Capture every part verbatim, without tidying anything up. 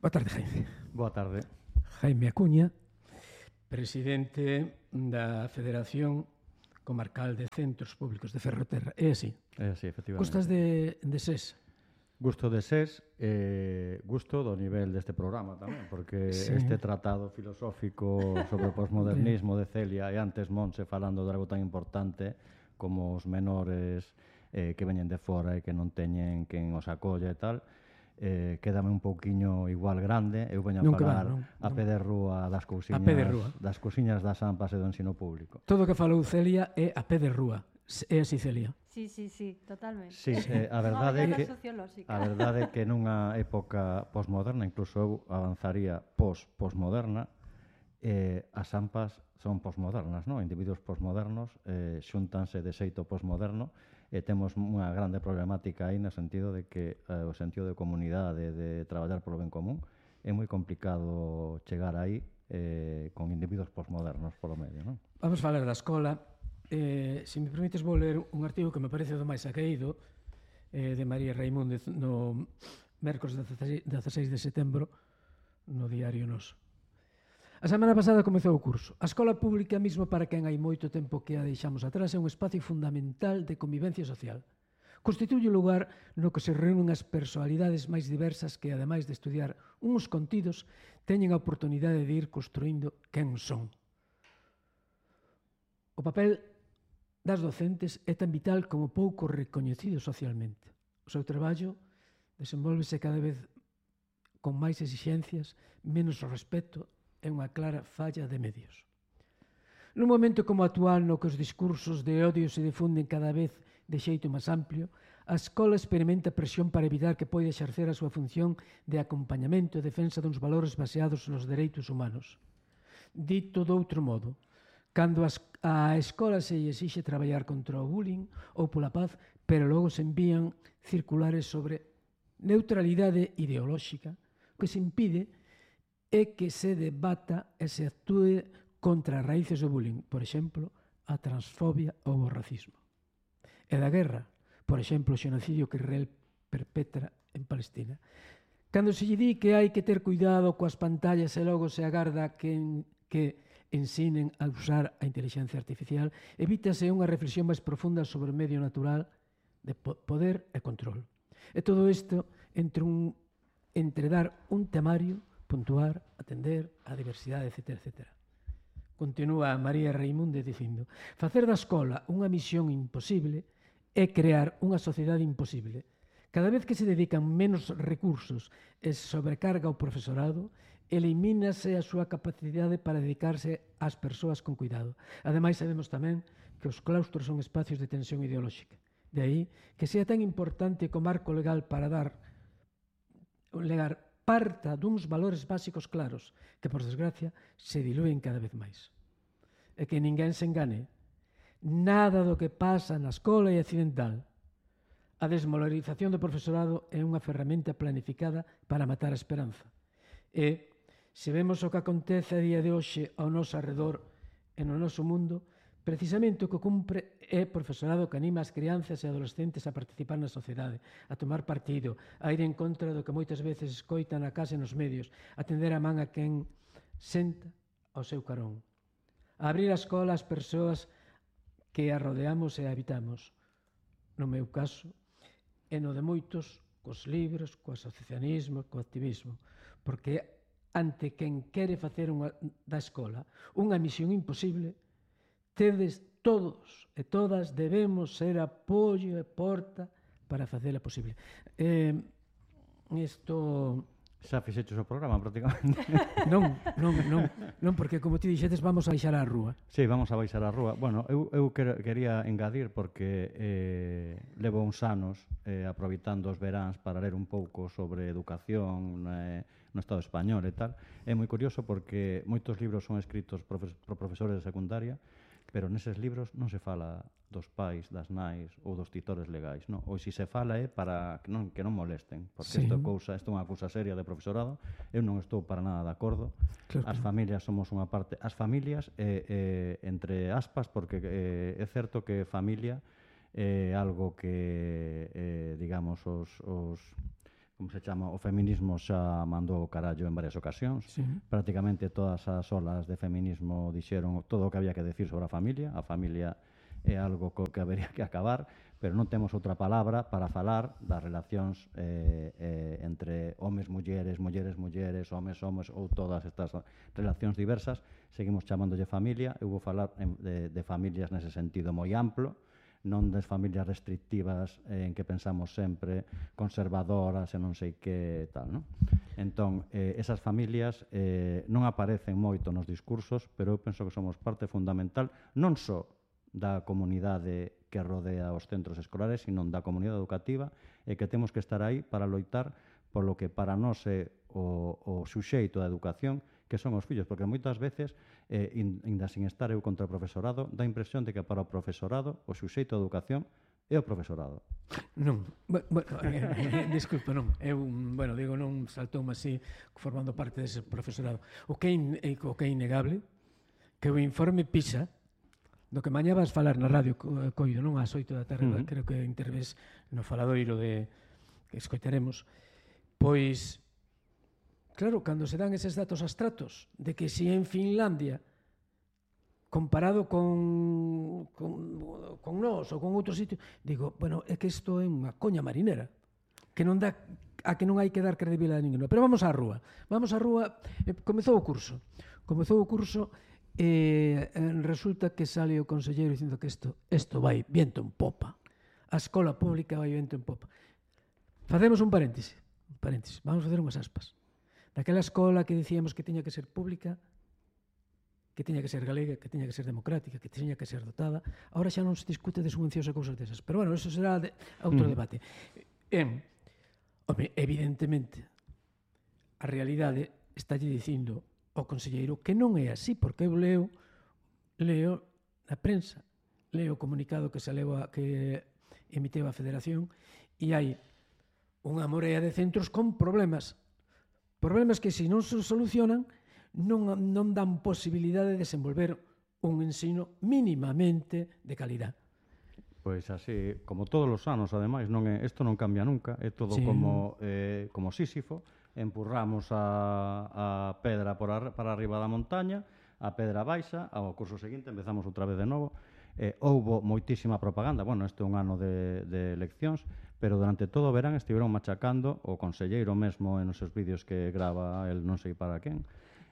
Boa tarde, Jaime. Boa tarde. Jaime Acuña, presidente da Federación Comarcal de Centros Públicos de Ferroterra. É así? É así, efectivamente. Gustas de, de SES? Gusto de SES e eh, gusto do nivel deste programa tamén, porque sí. este tratado filosófico sobre o posmodernismo de Celia e antes Montse falando de algo tan importante como os menores eh, que veñen de fora e que non teñen quen os acolla e tal, eh, quédame un pouquiño igual grande. Eu veño a non falar va, non, a non. pé de rúa das cousiñas, das cousiñas das AMPAs e do ensino público. Todo o que falou Celia é a pé de rúa. É así, Celia? Sí, sí, sí, totalmente. Sí, eh, a verdade é que sociolóxica. a verdade é que nunha época posmoderna, incluso eu avanzaría pos-posmoderna, eh, as AMPAs son posmodernas, non? Individuos posmodernos eh, xuntanse de xeito posmoderno e temos unha grande problemática aí no sentido de que eh, o sentido de comunidade, de traballar polo ben común, é moi complicado chegar aí eh, con individuos posmodernos polo medio, non? Vamos falar da escola. Eh, se me permites, vou ler un artigo que me parece do máis acaído eh, de María Raimúndez no mércores dezaseis de setembro no diario Nos. A semana pasada comezou o curso. A escola pública, mesmo para quen hai moito tempo que a deixamos atrás, é un espacio fundamental de convivencia social. Constituye o lugar no que se reúnen as personalidades máis diversas que, ademais de estudiar uns contidos, teñen a oportunidade de ir construindo quen son. O papel das docentes é tan vital como pouco recoñecido socialmente. O seu traballo desenvolvese cada vez con máis exixencias, menos respeto e unha clara falla de medios. Nun momento como o actual no que os discursos de odio se difunden cada vez de xeito máis amplio, a escola experimenta presión para evitar que poida exercer a súa función de acompañamento e defensa duns valores baseados nos dereitos humanos. Dito doutro modo, cando a escola se exixe traballar contra o bullying ou pola paz, pero logo se envían circulares sobre neutralidade ideolóxica, o que se impide é que se debata e se actúe contra as raíces do bullying, por exemplo, a transfobia ou o racismo. E da guerra, por exemplo, o xenocidio que Israel perpetra en Palestina. Cando se lle di que hai que ter cuidado coas pantallas e logo se agarda que, que ensinen a usar a inteligencia artificial, evítase unha reflexión máis profunda sobre o medio natural de poder e control. E todo isto entre, un, entre dar un temario, puntuar, atender a diversidade, etcétera, etcétera. Continúa María Raimúndez dicindo: facer da escola unha misión imposible é crear unha sociedade imposible. Cada vez que se dedican menos recursos e sobrecarga o profesorado, elimínase a súa capacidade para dedicarse ás persoas con cuidado. Ademais, sabemos tamén que os claustros son espacios de tensión ideolóxica. De aí que sea tan importante co marco legal para dar legar parta duns valores básicos claros que, por desgracia, se dilúen cada vez máis. E que ninguén se engane. Nada do que pasa na escola é accidental. A desmoralización do profesorado é unha ferramenta planificada para matar a esperanza. E, se vemos o que acontece a día de hoxe ao noso arredor e no noso mundo, precisamente o que cumpre é profesorado que anima as crianzas e adolescentes a participar na sociedade, a tomar partido, a ir en contra do que moitas veces escoita na casa e nos medios, a tender a man a quen senta ao seu carón, a abrir a escola ás persoas que a rodeamos e a habitamos. No meu caso, e no de moitos, cos libros, co asociacionismo, co activismo, porque ante quen quere facer unha, da escola unha misión imposible, tedes todos e todas debemos ser apoio e porta para facela posible. Eh, isto... Xa fixeches o programa, prácticamente. Non, non, non, non, porque como ti dixetes, vamos a baixar á rúa. Sí, vamos a baixar á rúa. Bueno, eu, eu quer, quería engadir porque eh, levo uns anos eh, aproveitando os veráns para ler un pouco sobre educación eh, no Estado español e tal. É moi curioso porque moitos libros son escritos por profesores de secundaria, pero neses libros non se fala dos pais, das nais ou dos titores legais, non? Ou se se fala é para que non, que non molesten, porque isto, sí. cousa, isto é unha cousa seria de profesorado, eu non estou para nada de acordo. Claro. As familias somos unha parte, as familias, eh, eh, entre aspas, porque eh, é certo que familia é algo que, eh, digamos, os, os como se chama, o feminismo xa mandou o carallo en varias ocasións. Sí. Prácticamente todas as olas de feminismo dixeron todo o que había que decir sobre a familia. A familia é algo co que habería que acabar, pero non temos outra palabra para falar das relacións eh, eh, entre homes, mulleres, mulleres, mulleres, homes, homes, ou todas estas relacións diversas. Seguimos chamándolle familia. Eu vou falar en, de, de familias nese sentido moi amplo, non das familias restrictivas eh, en que pensamos sempre conservadoras e non sei que tal, non? Entón, eh, esas familias eh, non aparecen moito nos discursos, pero eu penso que somos parte fundamental non só da comunidade que rodea os centros escolares, sino da comunidade educativa, e que temos que estar aí para loitar polo que para nós é o, o suxeito da educación, que son os fillos, porque moitas veces, eh, inda sin estar eu contra o profesorado, dá a impresión de que para o profesorado o suxeito da educación é o profesorado. Non, bueno, eh, disculpa, non. Eu, bueno, digo, non saltoume así formando parte dese profesorado. O que é, in, o que é innegable, que o informe PISA, do que mañá vas falar na radio, coido, non? Ás oito da tarde, uh -huh. creo que intervés no faladoiro de que escoitaremos, pois claro, cando se dan eses datos abstratos de que si en Finlandia, comparado con, con, con nós ou con outro sitio, digo, bueno, é que isto é unha coña marinera, que non dá, a que non hai que dar credibilidade a ninguno. Pero vamos á rúa. Vamos á rúa. Eh, comezou o curso. Comezou o curso e eh, resulta que sale o conselleiro dicindo que isto, isto vai viento en popa. A escola pública vai viento en popa. Facemos un paréntese. Un paréntese. Vamos facer unhas aspas. Daquela escola que dicíamos que tiña que ser pública, que tiña que ser galega, que tiña que ser democrática, que tiña que ser dotada, ahora xa non se discute de subvencións e cousas desas. Pero, bueno, eso será de outro mm. debate. Eh, home, evidentemente, a realidade está lle dicindo ao conselleiro que non é así, porque eu leo, leo na prensa, leo o comunicado que se leva, que emiteu a Federación, e hai unha morea de centros con problemas. Problemas que, se non se solucionan, non, non dan posibilidade de desenvolver un ensino mínimamente de calidad. Pois así, como todos os anos, ademais, non é, isto non cambia nunca, é todo sí. como, eh, como Sísifo, empurramos a, a pedra por ar, para arriba da montaña, a pedra baixa, ao curso seguinte empezamos outra vez de novo. Eh, houbo moitísima propaganda, bueno, este é un ano de, de eleccións, pero durante todo o verán estiveron machacando o conselleiro mesmo en os seus vídeos que grava el non sei para quen,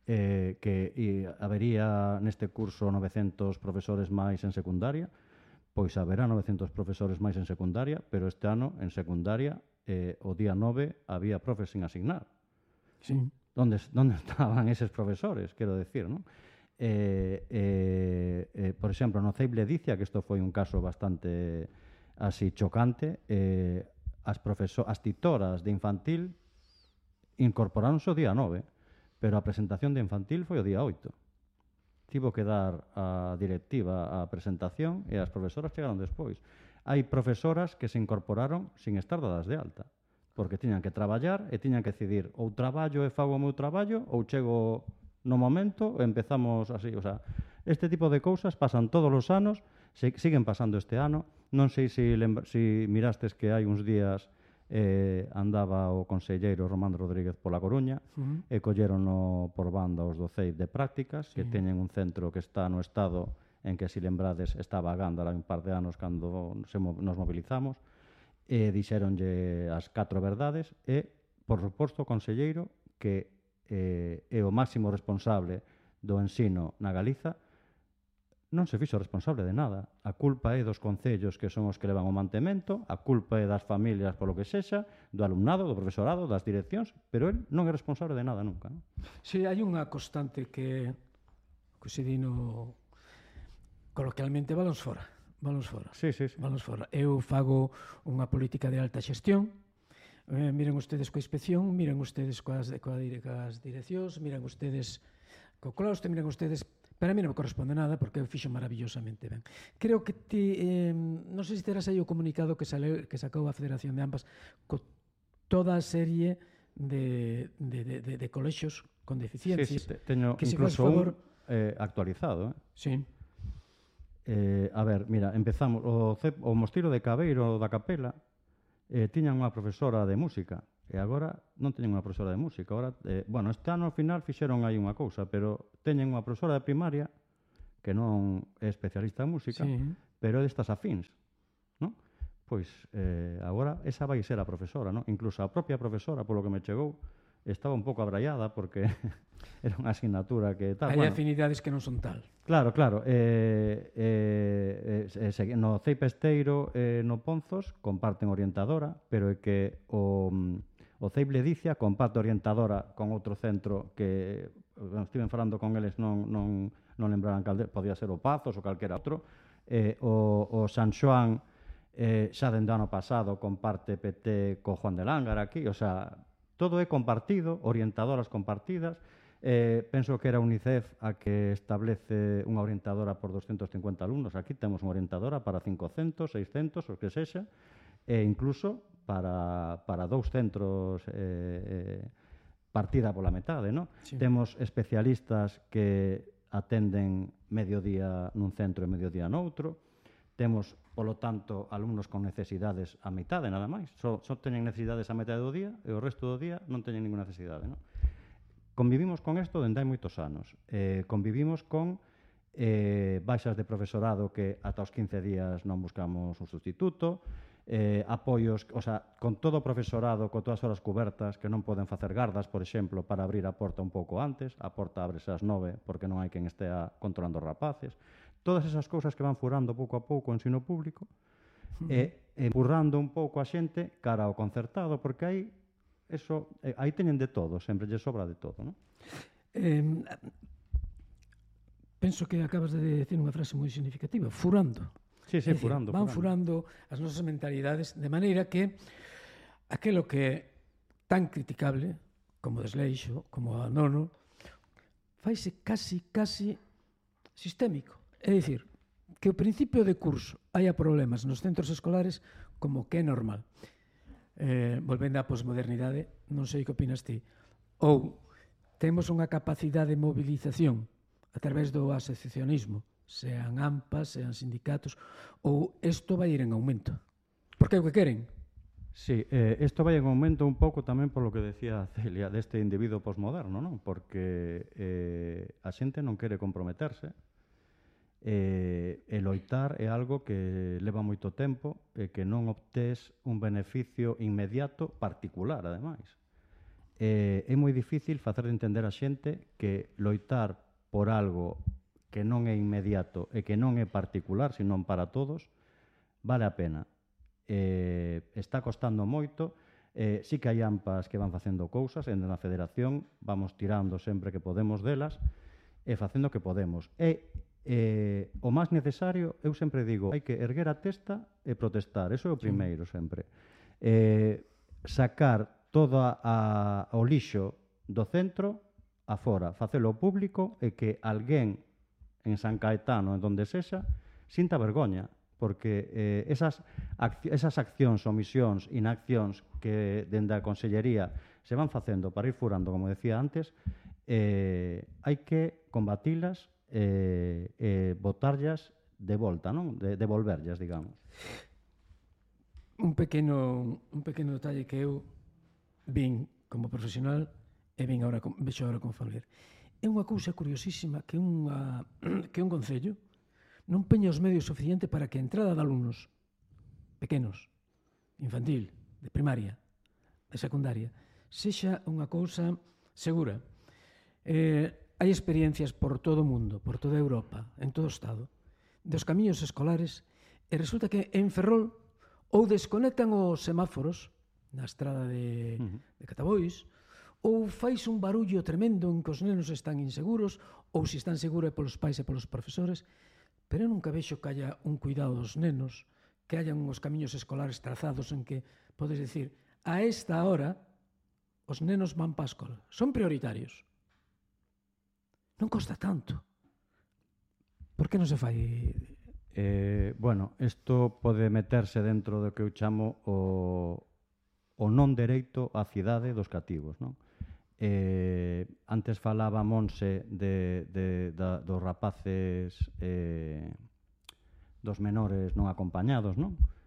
eh, que e, habería neste curso novecentos profesores máis en secundaria. Pois haberá novecentos profesores máis en secundaria, pero este ano en secundaria eh, o día nove había profes sin asignar. Sí. Donde, donde estaban eses profesores, quero decir, non? Eh, eh, eh, por exemplo, no Ceible Dicia, que isto foi un caso bastante así chocante, eh, as, as titoras de infantil incorporáronse o día nove, pero a presentación de infantil foi o día oito. Tivo que dar a directiva a presentación e as profesoras chegaron despois. Hai profesoras que se incorporaron sin estar dadas de alta, porque tiñan que traballar e tiñan que decidir ou traballo e fago o meu traballo ou chego no momento e empezamos así. O sea, este tipo de cousas pasan todos os anos, se, siguen pasando este ano. Non sei se si mirastes que hai uns días eh, andaba o conselleiro Román Rodríguez pola Coruña uh-huh. e collerono por banda os do C E I de prácticas, sí. que teñen un centro que está no estado en que, se lembrades, estaba a Gándara un par de anos cando se mo- nos mobilizamos, e dixeronlle as catro verdades e, por suposto, o conselleiro que eh, é o máximo responsable do ensino na Galiza, non se fixo responsable de nada. A culpa é dos concellos, que son os que levan o mantemento, a culpa é das familias polo que sexa, do alumnado, do profesorado, das direccións, pero el non é responsable de nada nunca, non? Si, sí, hai unha constante que, que se di no, coloquialmente, balóns fora. Balóns fora. Sí, sí, sí. Balóns fora. Eu fago unha política de alta xestión, eh, miren ustedes coa inspección, miren ustedes coas, coa, coas direccións, miren ustedes co claustro, miren ustedes. Pero a mí non me corresponde nada, porque eu fixo maravillosamente ben. Creo que ti, eh, non sei se terás aí o comunicado que, sale, que sacou a Federación de Ambas con toda a serie de, de, de, de, de colexios con deficiencias. Sí, sí, te, teño que incluso se favor... un eh, actualizado. Eh? Sí. Eh, a ver, mira, empezamos. O, o Mosteiro de Cabeiro da Capela eh, tiñan unha profesora de música E agora non teñen unha profesora de música. Agora, eh, bueno, este ano ao final fixeron aí unha cousa, pero teñen unha profesora de primaria que non é especialista en música, Sí. pero é destas afíns, non? Pois eh, agora esa vai ser a profesora, non? Incluso a propia profesora, polo que me chegou, estaba un pouco abraiada porque era unha asignatura que tal. Hai Bueno, afinidades que non son tal. claro, claro. Eh, eh, eh, se- no Cei Pesteiro e eh, no Ponzos comparten orientadora, pero é que o, mm, o Cei Bledicia comparte orientadora con outro centro que bueno, estiven falando con eles non, non, non lembraran calde, podía ser o Pazos ou calquera outro. Eh, o, o San Xoán eh, xa dende o ano pasado comparte P T co Juan de Lángara aquí, o sea, todo é compartido, orientadoras compartidas. Eh, penso que era UNICEF a que establece unha orientadora por doscientos cincuenta alumnos. Aquí temos unha orientadora para cincocentos, seiscentos, o que sexa, e incluso para, para dous centros eh, eh, partida pola metade, non? Sí. Temos especialistas que atenden mediodía nun centro e mediodía noutro. Temos, polo tanto, alumnos con necesidades a metade, nada máis. Só, só teñen necesidades a metade do día e o resto do día non teñen ninguna necesidade, non? Convivimos con isto dende hai moitos anos. Eh, convivimos con eh, baixas de profesorado que ata os quince días non buscamos un sustituto, eh, apoios, o sea, con todo o profesorado, con todas as horas cubertas, que non poden facer gardas, por exemplo, para abrir a porta un pouco antes, a porta ábrese ás nove porque non hai quen estea controlando os rapaces. Todas esas cousas que van furando pouco a pouco o ensino público, e empurrando un pouco a xente cara ao concertado, porque aí eso, eh, aí teñen de todo, sempre lle sobra de todo, non? Eh, penso que acabas de decir unha frase moi significativa, furando. Sí, sí, É dicir, furando, van furando. furando as nosas mentalidades de maneira que aquelo que é tan criticable como desleixo, como anono, faise casi, casi sistémico. É dicir, que o principio de curso haya problemas nos centros escolares como que é normal. Eh, volvendo á posmodernidade, non sei que opinas ti. Ou temos unha capacidade de mobilización a través do asociacionismo, sean AMPAs, sean sindicatos, ou isto vai ir en aumento. Porque é o que queren. Sí, eh, isto vai en aumento un pouco tamén polo que decía Celia deste individuo posmoderno, non? Porque eh, a xente non quere comprometerse, eh, e loitar é algo que leva moito tempo e que non obtés un beneficio inmediato particular, ademais. Eh, é moi difícil facer de entender a xente que loitar por algo que non é inmediato e que non é particular, senón para todos, vale a pena. Eh, está costando moito, eh, sí que hai AMPAs que van facendo cousas, e na federación vamos tirando sempre que podemos delas e facendo o que podemos. E eh, o máis necesario, eu sempre digo, hai que erguer a testa e protestar, eso é o primeiro sempre. Eh, sacar todo a, o lixo do centro a fora, facelo público e que alguén en San Caetano, en donde sexa, sinta vergoña, porque eh, esas, acci esas accións, omisións, inaccións que dende a Consellería se van facendo para ir furando, como decía antes, eh, hai que combatilas e eh, eh, botarllas de volta, non? De, devolverllas, digamos. Un pequeno, un pequeno detalle que eu vin como profesional e vin agora, vexo agora con familiar. É unha cousa curiosísima que, unha, que un concello non peña os medios suficientes para que a entrada de alumnos pequenos, infantil, de primaria, de secundaria, sexa unha cousa segura. Eh, hai experiencias por todo o mundo, por toda Europa, en todo o Estado, dos camiños escolares, e resulta que en Ferrol ou desconectan os semáforos na estrada de, Uh-huh. de Catabois, ou fais un barullo tremendo en que os nenos están inseguros, ou se están seguros é polos pais e polos profesores, pero eu nunca vexo que haya un cuidado dos nenos, que hayan uns camiños escolares trazados en que podes decir, a esta hora os nenos van para a escola. Son prioritarios. Non costa tanto. Por que non se fai? Eh, bueno, isto pode meterse dentro do que eu chamo o, o non dereito á cidade dos cativos, non? Eh, antes falaba Monse de, de, da, dos rapaces eh, dos menores non acompañados, non?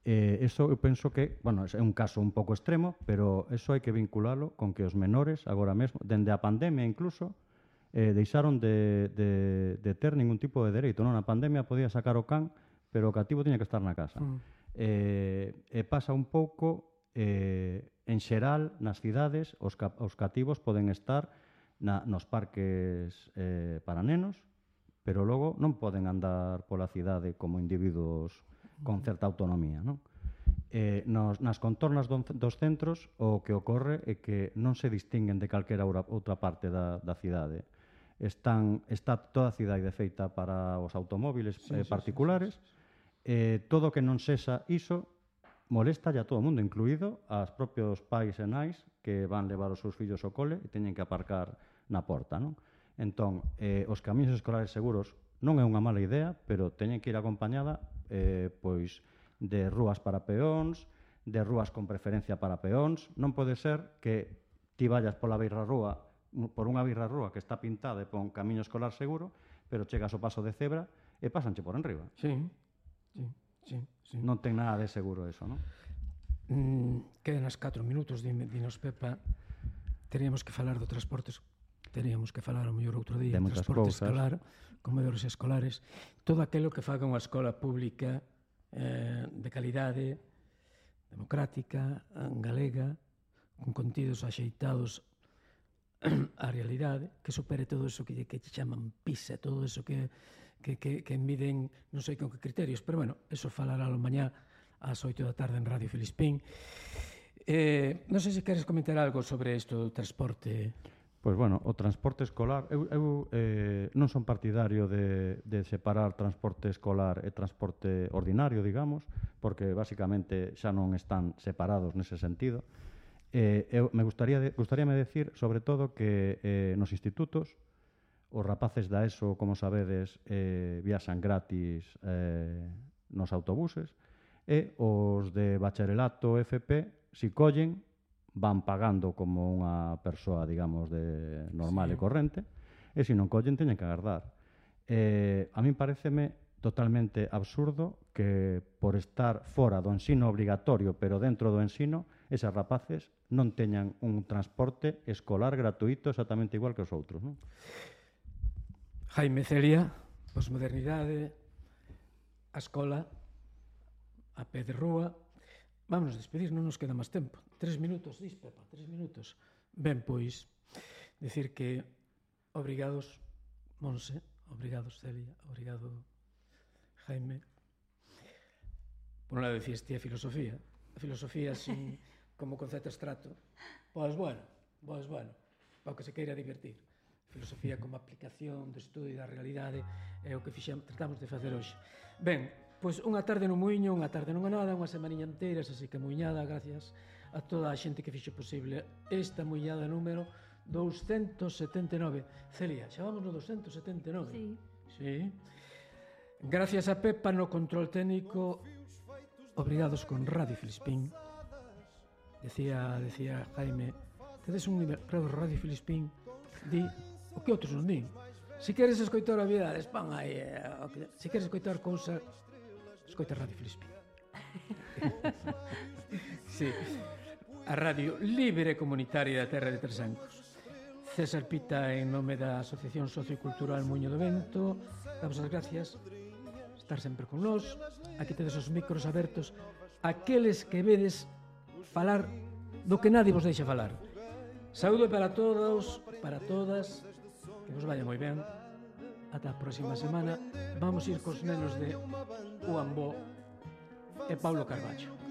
Eh, eso eu penso que, bueno, é un caso un pouco extremo, pero eso hai que vinculalo con que os menores, agora mesmo, dende a pandemia incluso, eh, deixaron de, de, de ter ningún tipo de dereito. Non? Na pandemia podía sacar o can, pero o cativo tiña que estar na casa. Mm. Eh, e pasa un pouco, eh, en xeral, nas cidades, os, ca os cativos poden estar na, nos parques eh, para nenos, pero logo non poden andar pola cidade como individuos con certa autonomía. Non? Eh, nos, nas contornas do, dos centros o que ocorre é que non se distinguen de calquera outra parte da, da cidade. Están, está toda a cidade feita para os automóviles sí, eh, particulares. Sí, sí, sí, sí. Eh, todo o que non sexa iso molesta a todo o mundo, incluído as propios pais e nais que van levar os seus fillos ao cole e teñen que aparcar na porta. Non? Entón, eh, os camiños escolares seguros non é unha mala idea, pero teñen que ir acompañada eh, pois de rúas para peóns, de rúas con preferencia para peóns. Non pode ser que ti vayas pola beirra rúa, por unha beirra rúa que está pintada e pon camiño escolar seguro, pero chegas ao paso de cebra e pásanche por enriba. Sí, sí, sí. sí. Non ten nada de seguro eso, non? Mm, quedan as catro minutos, dinos Pepa. Teríamos que falar do transporte, teríamos que falar o mellor outro día, de transporte cousas. escolar, comedores escolares, todo aquilo que faga unha escola pública eh, de calidade, democrática, galega, con contidos axeitados á realidade, que supere todo eso que, que chaman PISA, todo eso que, que, que, que miden non sei con que criterios, pero bueno, eso falará lo mañá ás oito da tarde en Radio Filispín. Eh, non sei se queres comentar algo sobre isto do transporte. Pois, bueno, o transporte escolar, eu, eu eh, non son partidario de, de separar transporte escolar e transporte ordinario, digamos, porque basicamente xa non están separados nese sentido. Eh, eu, me gustaría de, gustaríame decir, sobre todo, que eh, nos institutos, os rapaces da ESO, como sabedes, eh, viaxan gratis eh, nos autobuses, e os de bacharelato F P, si collen, van pagando como unha persoa, digamos, de normal sí. e corrente, e se non collen, teñen que agardar. Eh, a min pareceme totalmente absurdo que por estar fora do ensino obligatorio, pero dentro do ensino, esas rapaces non teñan un transporte escolar gratuito exactamente igual que os outros. Non? Jaime, Celia, posmodernidade, a escola, a pé de rúa. Vámonos despedir, non nos queda máis tempo. Tres minutos, dis, Pepa, tres minutos. Ben, pois, dicir que obrigados, Monse, obrigados, Celia, obrigado, Jaime. Por un lado decías ti a filosofía. A filosofía, sin, como concepto abstracto, pois, bueno, pois, bueno, para o que se queira divertir. Filosofía como aplicación do estudo da realidade é o que fixemos, tratamos de facer hoxe. Ben, pois unha tarde no Muiño, unha tarde nunha nada, unha semaniña inteira, así que muiñada, gracias a toda a xente que fixo posible esta muiñada número doscientos setenta e nove. Celia, xa vamos no doscientos setenta e nove? Sí. Sí. Gracias a Pepa no control técnico. Obrigados con Radio Filispín. Decía, decía Jaime, tedes un grado Radio Filispín, di o que outros non din. Se queres escoitar obviedades, pan aí. Eh, se queres escoitar cousa, escoita Radio Filispín. Sí. A radio libre e comunitaria da terra de Tresancos. César Pita, en nome da Asociación Sociocultural Muiño do Vento, damos as gracias, estar sempre con nós. Aquí tedes os micros abertos, aqueles que vedes falar do que nadie vos deixa falar. Saúdo para todos, para todas, que vos vaya moi ben. Ata a próxima semana. Vamos ir cos nenos de Uambó e Paulo Carballo.